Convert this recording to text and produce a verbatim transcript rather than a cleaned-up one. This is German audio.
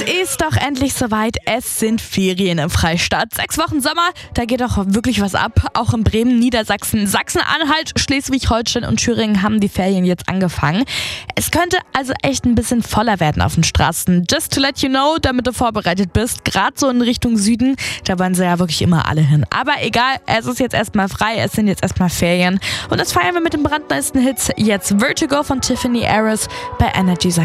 Ist doch endlich soweit. Es sind Ferien im Freistaat. Sechs Wochen Sommer, da geht doch wirklich was ab. Auch in Bremen, Niedersachsen, Sachsen-Anhalt, Schleswig-Holstein und Thüringen haben die Ferien jetzt angefangen. Es könnte also echt ein bisschen voller werden auf den Straßen. Just to let you know, damit du vorbereitet bist. Gerade so in Richtung Süden, da wollen sie ja wirklich immer alle hin. Aber egal, es ist jetzt erstmal frei, es sind jetzt erstmal Ferien. Und das feiern wir mit den brandneuesten Hits. Jetzt Vertigo von Tiffany Harris bei Energy Sachsen.